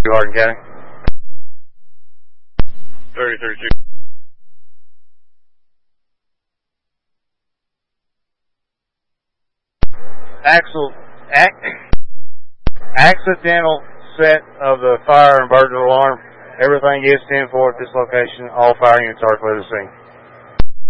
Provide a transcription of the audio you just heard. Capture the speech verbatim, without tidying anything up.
Hardin County. thirty thirty-two. Axel, ac accidental set of the fire and burglar alarm. Everything is ten four at this location. All fire units are clear to scene.